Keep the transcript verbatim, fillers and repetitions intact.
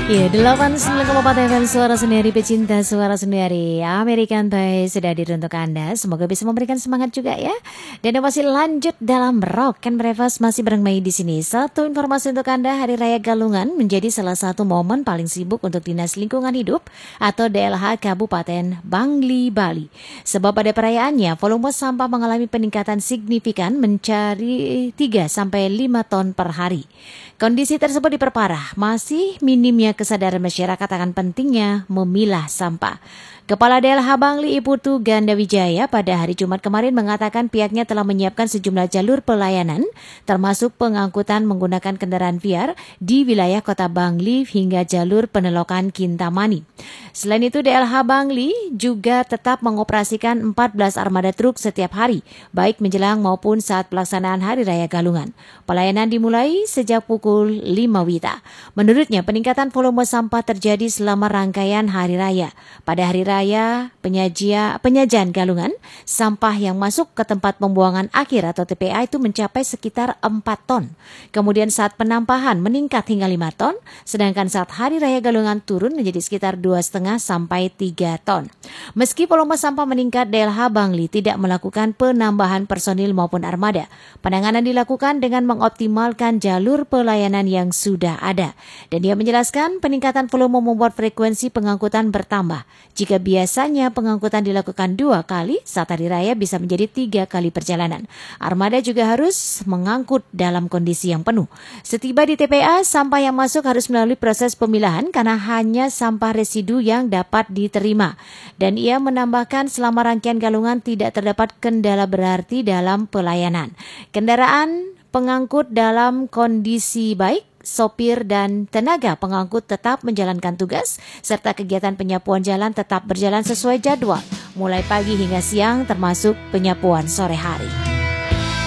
Ya, delapan puluh sembilan koma empat F M Suara Sendiri, pecinta Suara Sendiri American Pie sudah hadir untuk Anda. Semoga bisa memberikan semangat juga ya. Dan masih lanjut dalam Rock and Breakfast, masih bareng Mei di sini. Satu informasi untuk Anda, Hari Raya Galungan menjadi salah satu momen paling sibuk untuk Dinas Lingkungan Hidup atau D L H Kabupaten Bangli, Bali. Sebab pada perayaannya, volume sampah mengalami peningkatan signifikan mencari tiga sampai lima ton per hari. Kondisi tersebut diperparah masih minimnya kesadaran masyarakat akan pentingnya memilah sampah. Kepala D L H Bangli Iputu Gandawijaya pada hari Jumat kemarin mengatakan pihaknya telah menyiapkan sejumlah jalur pelayanan termasuk pengangkutan menggunakan kendaraan V R di wilayah kota Bangli hingga jalur penelokan Kintamani. Selain itu D L H Bangli juga tetap mengoperasikan empat belas armada truk setiap hari, baik menjelang maupun saat pelaksanaan Hari Raya Galungan. Pelayanan dimulai sejak pukul lima wita. Menurutnya peningkatan volume sampah terjadi selama rangkaian Hari Raya. Pada Hari Raya Raya penyajia, penyajian galungan, sampah yang masuk ke tempat pembuangan akhir atau T P A itu mencapai sekitar empat ton. Kemudian saat penampahan meningkat hingga lima ton, sedangkan saat Hari Raya Galungan turun menjadi sekitar dua koma lima sampai tiga ton. Meski volume sampah meningkat, D L H Bangli tidak melakukan penambahan personil maupun armada. Penanganan dilakukan dengan mengoptimalkan jalur pelayanan yang sudah ada. Dan dia menjelaskan peningkatan volume membuat frekuensi pengangkutan bertambah. Jika biasanya pengangkutan dilakukan dua kali, saat hari raya bisa menjadi tiga kali perjalanan. Armada juga harus mengangkut dalam kondisi yang penuh. Setiba di T P A, sampah yang masuk harus melalui proses pemilahan karena hanya sampah residu yang dapat diterima. Dan ia menambahkan selama rangkaian galungan tidak terdapat kendala berarti dalam pelayanan. Kendaraan pengangkut dalam kondisi baik, sopir dan tenaga pengangkut tetap menjalankan tugas, serta kegiatan penyapuan jalan tetap berjalan sesuai jadwal, mulai pagi hingga siang termasuk penyapuan sore hari.